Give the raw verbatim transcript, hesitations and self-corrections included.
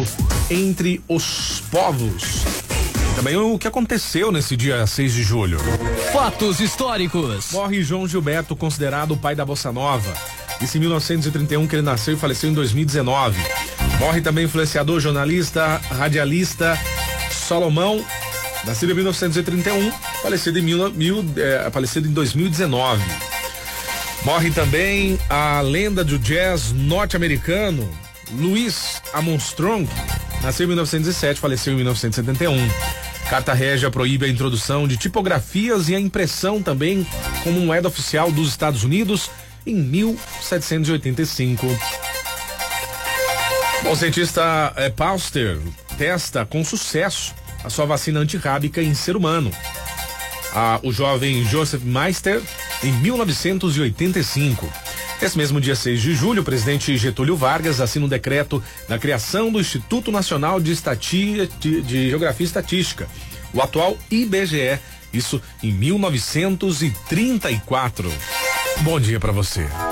histórico entre os povos. Também o que aconteceu nesse dia seis de julho. Fatos históricos. Morre João Gilberto, considerado o pai da Bossa Nova. Isso em mil novecentos e trinta e um, que ele nasceu e faleceu em dois mil e dezenove. Morre também influenciador, jornalista, radialista Salomão, nascido em mil novecentos e trinta e um, falecido em, mil, mil, é, falecido em dois mil e dezenove. Morre também a lenda do jazz norte-americano, Louis Armstrong, nasceu em mil novecentos e sete, faleceu em mil novecentos e setenta e um. Carta Régia proíbe a introdução de tipografias e a impressão também como moeda oficial dos Estados Unidos em mil setecentos e oitenta e cinco. O cientista é, Pasteur testa com sucesso a sua vacina antirrábica em ser humano. Ah, o jovem Joseph Meister, em mil novecentos e oitenta e cinco. Esse mesmo dia seis de julho, o presidente Getúlio Vargas assina um decreto da criação do Instituto Nacional de, Estati, de, de Geografia e Estatística, o atual I B G E, isso em mil novecentos e trinta e quatro. Bom dia para você.